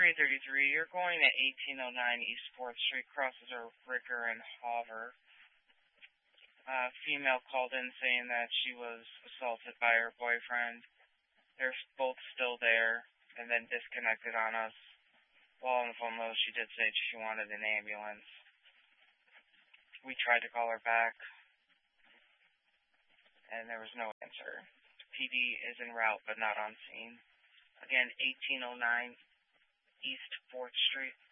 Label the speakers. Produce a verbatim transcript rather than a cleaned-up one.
Speaker 1: three thirty-three, you're going to eighteen oh nine East fourth Street, crosses are Ricker and Hoover. Uh, female called in saying that she was assaulted by her boyfriend. They're both still there, and then disconnected on us. While on the phone, though, she did say she wanted an ambulance. We tried to call her back, and there was no answer. P D is en route, but not on scene. Again, eighteen oh nine East fourth Street.